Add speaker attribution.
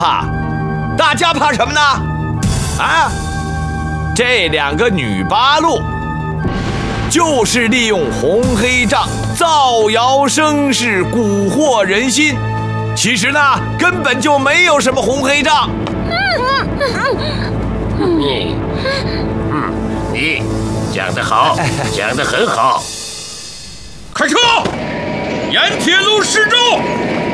Speaker 1: 怕，大家怕什么呢？啊，这2个女八路就是利用红黑账造谣生事，蛊惑人心。其实呢，根本就没有什么红黑账。
Speaker 2: 你讲得好，讲得很好。
Speaker 3: 开车！沿铁路施周。